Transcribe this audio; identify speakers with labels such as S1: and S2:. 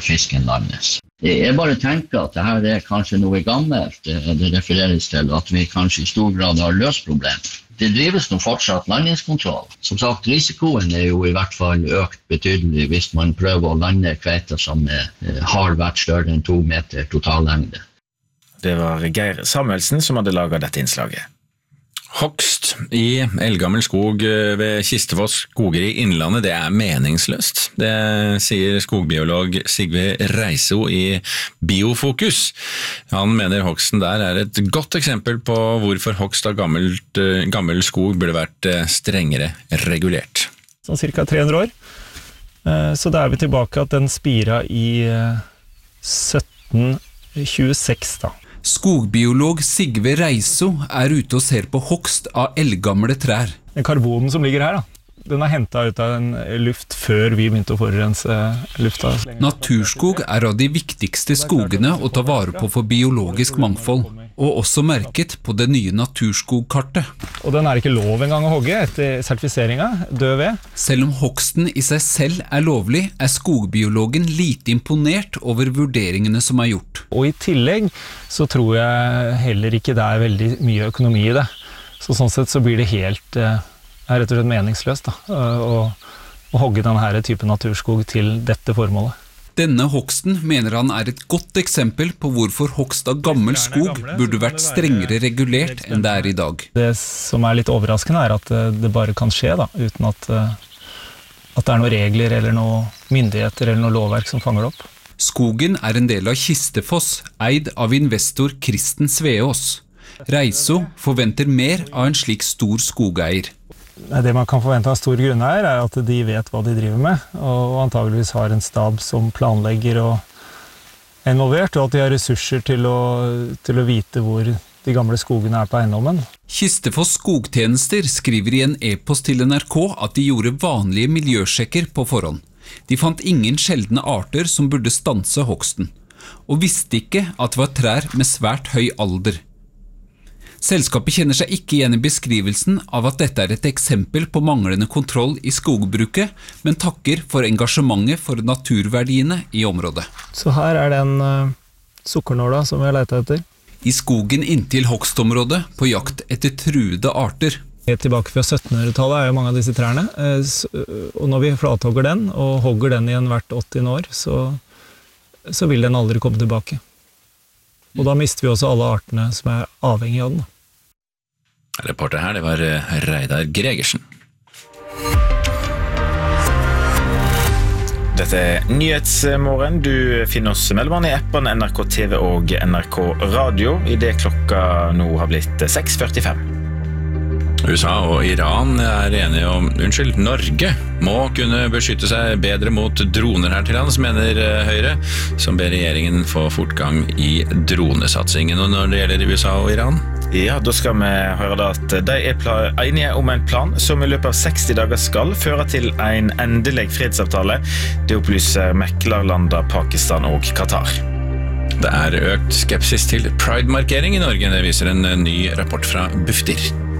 S1: fisken landes. Jeg bare tenker at dette kanskje noe gammelt, det refereres til at vi kanskje i stor grad har løst problemet. Det drives nå fortsatt landingskontroll. Som sagt, risikoen jo i hvert fall økt betydelig hvis man prøver å lande kveiter som har vært større enn 2 meter totallengde.
S2: Det var Geir Samuelsen som hadde laget dette innslaget.
S3: Hogst i eldgammel skog ved Kistefoss skoger i Innlandet, det meningsløst. Det sier skogbiolog Sigve Reiso i Biofokus. Han mener hogsten der et godt eksempel på hvorfor hogst av gammel skog burde vært strengere regulert.
S4: Sånn cirka 300 år. Så da vi tilbake at den spira i 1726 da.
S5: Skogbiolog Sigve Reiso ute og ser på hogst av eldgamle trær.
S4: Den karbonen som ligger her, den hentet ut av en luft før vi begynte å forurense lufta.
S5: Naturskog av de viktigste skogene å ta vare på for biologisk mangfold, og også merket på det nye naturskogkartet.
S4: Og den ikke lov engang å hogge etter sertifiseringen, død ved.
S5: Selv om hogsten i seg selv lovlig, skogbiologen lite imponert over vurderingene som gjort.
S4: Og i tillegg så tror jeg heller ikke det veldig mye økonomi i det. Så sånn sett så blir det helt rett og slett meningsløst å hogge denne type naturskog til dette formålet.
S5: Denne hogsten mener han et godt eksempel på hvorfor hogst av gammel skog burde vært strengere regulert enn det i dag.
S4: Det som litt overraskende at det bare kan skje uten at det noen regler eller noen myndigheter eller noe lovverk som fanger det opp.
S5: Skogen en del av Kistefoss, eid av investor Kristen Sveås. Reiso forventer mer av en slik stor skogeier.
S4: Det man kan forvente av stor grunneier at de vet hva de driver med, og antageligvis har en stab som planlegger og involvert, og at de har ressurser til å vite hvor de gamle skogene på eiendommen.
S5: Kistefoss skogtjenester skriver i en e-post til NRK at de gjorde vanlige miljøsjekker på forhånd. De fant ingen sjeldne arter som burde stanse hogsten, og visste ikke at det var trær med svært høy alder. Selskapet kjenner seg ikke igjen i beskrivelsen av at dette et eksempel på manglende kontroll i skogbruket, men takker for engasjementet for naturverdiene i området.
S4: Så her den sukkernåla som jeg leter etter.
S5: I skogen inntil hogstområdet på jakt etter truede arter.
S4: Helt tilbake fra 1700-tallet jo mange av disse trærne, og når vi flathogger den og hogger den igjen hvert 80 år, så vil den aldri komme tilbake. Og da mister vi også alle artene som avhengig av den.
S3: Reporter her, det var Reidar Gregersen.
S2: Dette Nyhetsmorgen. Du finner oss mellom i appene NRK TV og NRK Radio i det klokka nå har blitt 6:45.
S3: USA og Iran enige om, Norge må kunne beskytte seg bedre mot droner her til lands, mener Høyre, som ber regjeringen få fortgang i dronesatsingen. Og når det gjelder USA og Iran?
S2: Ja, da skal vi høre da at de enige om en plan som i løpet av 60 dager skal føre til en endelig fredsavtale. Det opplyser meklerlandet Pakistan og Qatar.
S3: Det økt skepsis til Pride-markering i Norge, det viser en ny rapport fra Bufdir.